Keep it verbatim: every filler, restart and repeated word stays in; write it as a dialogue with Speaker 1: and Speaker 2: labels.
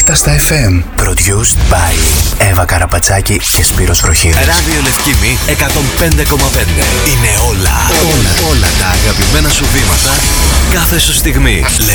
Speaker 1: Έκταστα εφ εμ. Produced by Εύα Καραπατσάκη και Σπύρος Ροχήρος.
Speaker 2: Ράδιο Λευκήμη εκατόν πέντε κόμμα πέντε. Είναι όλα, όλα, όλα τα αγαπημένα σου βήματα κάθε σου στιγμή.